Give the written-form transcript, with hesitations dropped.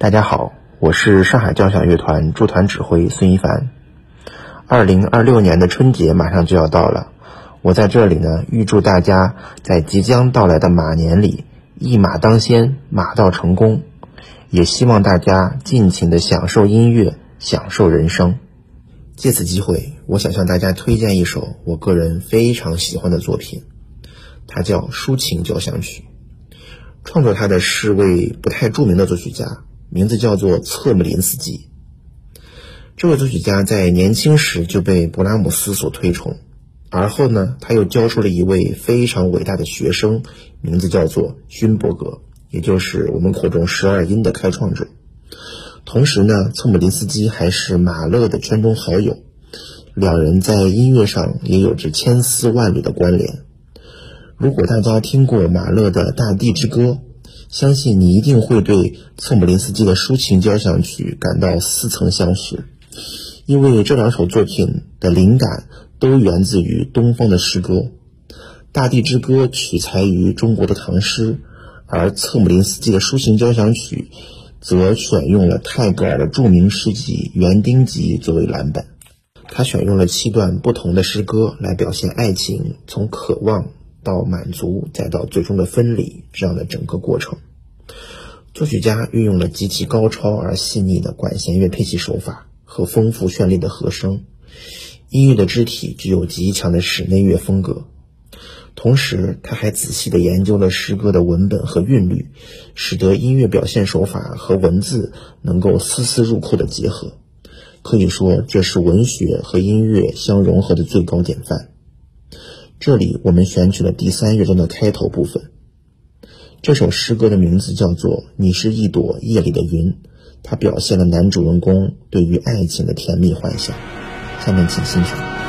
大家好，我是上海交响乐团驻团指挥孙一凡。2026年的春节马上就要到了，我在这里呢，预祝大家在即将到来的马年里一马当先，马到成功。也希望大家尽情的享受音乐，享受人生。借此机会，我想向大家推荐一首我个人非常喜欢的作品，它叫《抒情交响曲》。创作它的是位不太著名的作曲家，名字叫做策姆林斯基。这位作曲家在年轻时就被勃拉姆斯所推崇，而后呢，他又教出了一位非常伟大的学生，名字叫做勋伯格，也就是我们口中12音的开创者。同时呢，策姆林斯基还是马勒的圈中好友，两人在音乐上也有着千丝万缕的关联。如果大家听过马勒的《大地之歌》，相信你一定会对策姆林斯基的抒情交响曲感到似曾相识，因为这两首作品的灵感都源自于东方的诗歌。《大地之歌》取材于中国的唐诗，而策姆林斯基的抒情交响曲则选用了泰戈尔的著名诗集《园丁集》作为蓝本。他选用了7段不同的诗歌来表现爱情从渴望到满足再到最终的分离这样的整个过程。作曲家运用了极其高超而细腻的管弦乐配器手法和丰富绚丽的和声，音乐的肢体具有极强的室内乐风格。同时他还仔细地研究了诗歌的文本和韵律，使得音乐表现手法和文字能够丝丝入扣的结合，可以说这是文学和音乐相融合的最高典范。这里我们选取了第3乐章的开头部分。这首诗歌的名字叫做《你是一朵夜里的云》，它表现了男主人公对于爱情的甜蜜幻想。下面请欣赏。